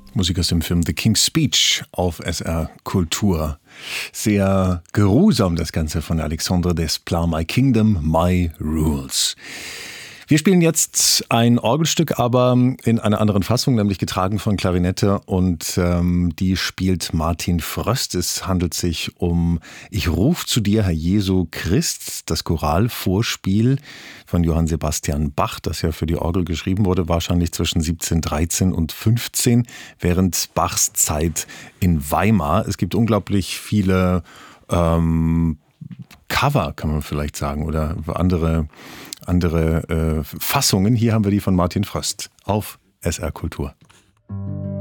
Musik aus dem Film The King's Speech auf SR Kultur. Sehr geruhsam das Ganze von Alexandre Desplat, My Kingdom, My Rules. Wir spielen jetzt ein Orgelstück, aber in einer anderen Fassung, nämlich getragen von Klarinette, und die spielt Martin Fröst. Es handelt sich um Ich ruf zu dir, Herr Jesu Christ, das Choralvorspiel von Johann Sebastian Bach, das ja für die Orgel geschrieben wurde, wahrscheinlich zwischen 1713 und 15, während Bachs Zeit in Weimar. Es gibt unglaublich viele Cover, kann man vielleicht sagen, oder andere Fassungen. Hier haben wir die von Martin Fröst auf SR Kultur.